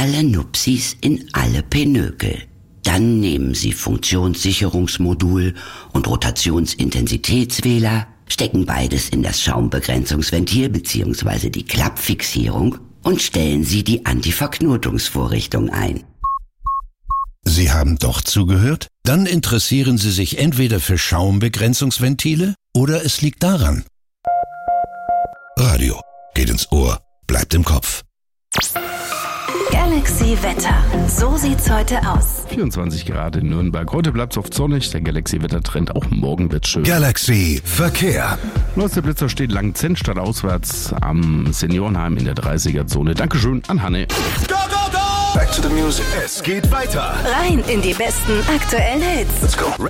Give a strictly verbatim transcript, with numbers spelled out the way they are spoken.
alle Nupsis in alle Pinökel. Dann nehmen Sie Funktionssicherungsmodul und Rotationsintensitätswähler, stecken beides in das Schaumbegrenzungsventil bzw. die Klappfixierung und stellen Sie die Antiverknotungsvorrichtung ein. Sie haben doch zugehört? Dann interessieren Sie sich entweder für Schaumbegrenzungsventile oder es liegt daran. Radio geht ins Ohr, bleibt im Kopf. Galaxy Wetter. So sieht's heute aus. vierundzwanzig Grad in Nürnberg. Heute bleibt's oft sonnig. Der Galaxy-Wettertrend auch morgen wird schön. Galaxy Verkehr. Neuester Blitzer steht Langenzenn stadtauswärts am Seniorenheim in der dreißiger-Zone. Dankeschön an Hanne. Go, go, go! Back to the music. Es geht weiter. Rein in die besten aktuellen Hits. Let's go.